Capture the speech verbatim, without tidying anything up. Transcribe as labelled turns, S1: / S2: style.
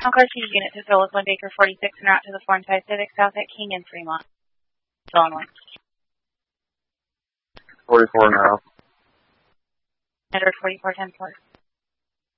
S1: Car two unit to Phyllis one Baker forty-six and route to the four and five Civic South at King and Fremont. Illinois.
S2: forty-four now.
S1: Edward forty-four ten four.